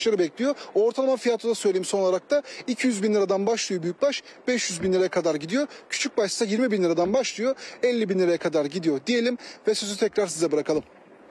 bekliyor. Ortalama fiyatı da söyleyeyim son olarak da 200 bin liradan başlıyor büyükbaş, 500 bin liraya kadar gidiyor. Küçükbaş ise 20 bin liradan başlıyor, 50 bin liraya kadar gidiyor diyelim ve sözü tekrar size bırakalım.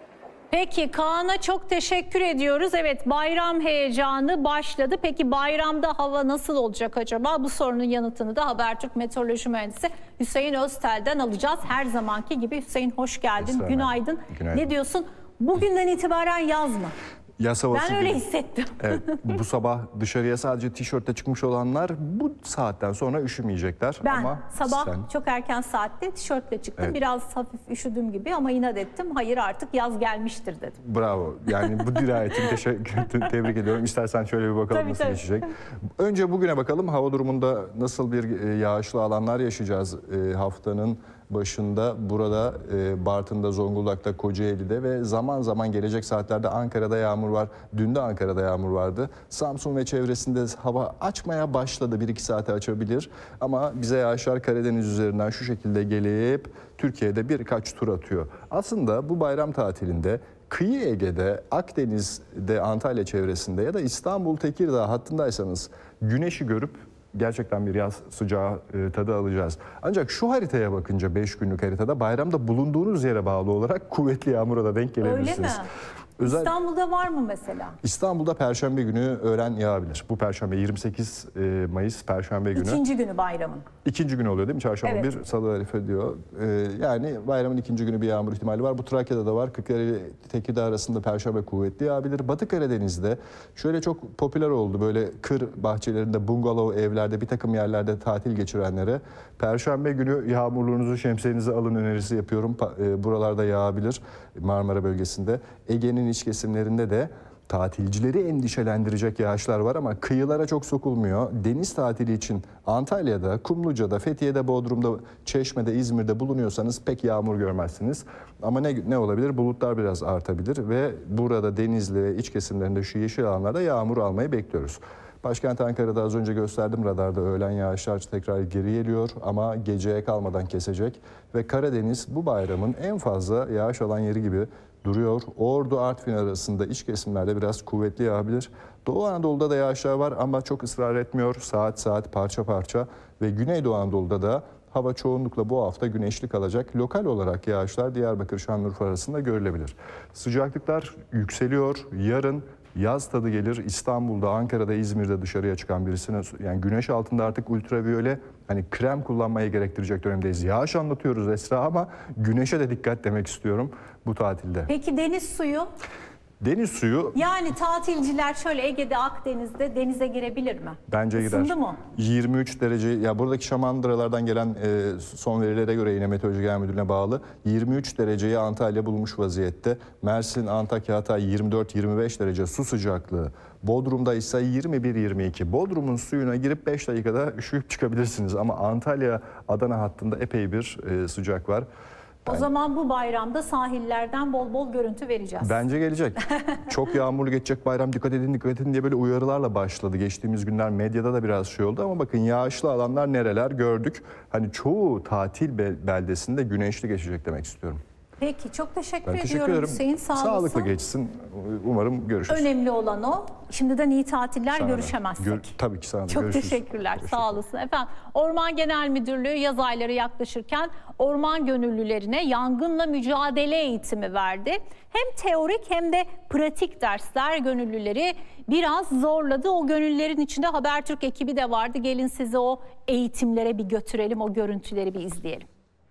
Peki Kaan'a çok teşekkür ediyoruz. Evet, bayram heyecanı başladı. Peki bayramda hava nasıl olacak acaba? Bu sorunun yanıtını da Habertürk Meteoroloji Mühendisi Hüseyin Öztel'den alacağız. Her zamanki gibi. Hüseyin hoş geldin. Günaydın. Ne diyorsun? Bugünden itibaren yaz mı? Yaz havası Ben öyle gibi. hissettim. Evet, bu sabah dışarıya sadece tişörtle çıkmış olanlar bu saatten sonra üşümeyecekler. Ben ama sabah sen... çok erken saatte tişörtle çıktım. Evet. Biraz hafif üşüdüm gibi ama inat ettim. Hayır, artık yaz gelmiştir dedim. Bravo. Yani bu dirayetini tebrik ediyorum. İstersen şöyle bir bakalım nasıl geçecek. Önce bugüne bakalım. Hava durumunda nasıl bir yağışlı alanlar yaşayacağız haftanın başında. Burada Bartın'da, Zonguldak'ta, Kocaeli'de ve zaman zaman gelecek saatlerde Ankara'da yağmur var. Dün de Ankara'da yağmur vardı. Samsun ve çevresinde hava açmaya başladı. 1-2 saate açabilir. Ama bize yağışlar Karadeniz üzerinden şu şekilde gelip Türkiye'de birkaç tur atıyor. Aslında bu bayram tatilinde kıyı Ege'de, Akdeniz'de, Antalya çevresinde ya da İstanbul Tekirdağ hattındaysanız güneşi görüp gerçekten bir yaz sıcağı tadı alacağız. Ancak şu haritaya bakınca 5 günlük haritada bayramda bulunduğunuz yere bağlı olarak kuvvetli yağmura da denk gelebilirsiniz. Öyle mi? İstanbul'da var mı mesela? İstanbul'da Perşembe günü öğlen yağabilir. Bu Perşembe 28 Mayıs Perşembe günü. İkinci günü bayramın. İkinci günü oluyor değil mi? Çarşamba Evet. bir, Salı Arife diyor. Yani bayramın ikinci günü bir yağmur ihtimali var. Bu Trakya'da da var. Kırklareli Tekirdağ arasında Perşembe kuvvetli yağabilir. Batı Karadeniz'de şöyle çok popüler oldu. Böyle kır bahçelerinde, bungalov evlerde bir takım yerlerde tatil geçirenlere Perşembe günü yağmurluğunuzu, şemsiyenizi alın önerisi yapıyorum. Buralarda yağabilir Marmara bölgesinde. Ege'nin iç kesimlerinde de tatilcileri endişelendirecek yağışlar var ama kıyılara çok sokulmuyor. Deniz tatili için Antalya'da, Kumluca'da, Fethiye'de, Bodrum'da, Çeşme'de, İzmir'de bulunuyorsanız pek yağmur görmezsiniz. Ama ne olabilir? Bulutlar biraz artabilir ve burada Denizli ve iç kesimlerinde şu yeşil alanlarda yağmur almayı bekliyoruz. Başkent Ankara'da az önce gösterdim radarda öğlen yağışlar tekrar geri geliyor ama geceye kalmadan kesecek. Ve Karadeniz bu bayramın en fazla yağış alan yeri gibi duruyor. Ordu Artvin arasında iç kesimlerde biraz kuvvetli yağabilir. Doğu Anadolu'da da yağışlar var ama çok ısrar etmiyor. Saat saat, parça parça ve Güneydoğu Anadolu'da da hava çoğunlukla bu hafta güneşli kalacak. Lokal olarak yağışlar Diyarbakır, Şanlıurfa arasında görülebilir. Sıcaklıklar yükseliyor. Yarın yaz tadı gelir. İstanbul'da, Ankara'da, İzmir'de dışarıya çıkan birisine, yani güneş altında artık ultraviyole, hani krem kullanmayı gerektirecek dönemdeyiz. Yağış anlatıyoruz Esra ama güneşe de dikkat demek istiyorum bu tatilde. Peki deniz suyu? Deniz suyu... Yani tatilciler şöyle Ege'de, Akdeniz'de denize girebilir mi? Bence gider. Isındı mı? 23 derece, ya buradaki Şamandıralardan gelen son verilere göre yine Meteoroloji Genel Müdürlüğü'ne bağlı 23 dereceyi Antalya bulmuş vaziyette. Mersin, Antakya, Hatay 24-25 derece su sıcaklığı. Bodrum'da ise 21-22. Bodrum'un suyuna girip 5 dakikada üşüyüp çıkabilirsiniz ama Antalya, Adana hattında epey bir sıcak var. O zaman bu bayramda sahillerden bol bol görüntü vereceğiz. Bence gelecek. Çok yağmurlu geçecek bayram, dikkat edin dikkat edin diye böyle uyarılarla başladı. Geçtiğimiz günler medyada da biraz şey oldu ama bakın yağışlı alanlar nereler gördük. Hani çoğu tatil beldesinde güneşli geçecek demek istiyorum. Peki, çok teşekkür Teşekkür ediyorum ederim. Hüseyin, sağ olasın. Sağlıklı geçsin. Umarım görüşürüz. Önemli olan o. Şimdiden iyi tatiller, Sana görüşemezsek. Tabii ki sana da. Çok görüşürüz. teşekkürler. Sağ olasın. Efendim, Orman Genel Müdürlüğü yaz ayları yaklaşırken orman gönüllülerine yangınla mücadele eğitimi verdi. Hem teorik hem de pratik dersler gönüllüleri biraz zorladı. O gönüllülerin içinde Habertürk ekibi de vardı. Gelin sizi o eğitimlere bir götürelim, o görüntüleri bir izleyelim.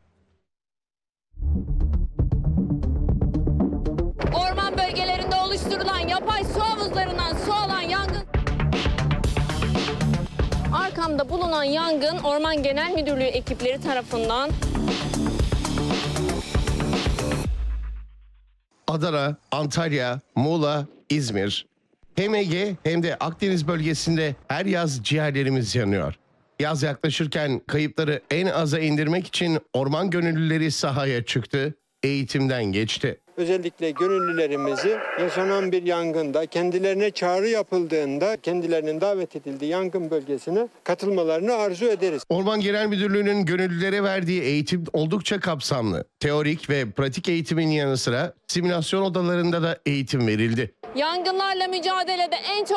Orman bölgelerinde oluşturulan yapay su havuzlarından su alan yangın... Arkamda bulunan yangın Orman Genel Müdürlüğü ekipleri tarafından... Adana, Antalya, Muğla, İzmir. Hem Ege hem de Akdeniz bölgesinde her yaz ciğerlerimiz yanıyor. Yaz yaklaşırken kayıpları en aza indirmek için orman gönüllüleri sahaya çıktı, eğitimden geçti. Özellikle gönüllülerimizi yaşanan bir yangında kendilerine çağrı yapıldığında kendilerinin davet edildiği yangın bölgesine katılmalarını arzu ederiz. Orman Genel Müdürlüğü'nün gönüllülere verdiği eğitim oldukça kapsamlı. Teorik ve pratik eğitimin yanı sıra simülasyon odalarında da eğitim verildi. Yangınlarla mücadelede en çok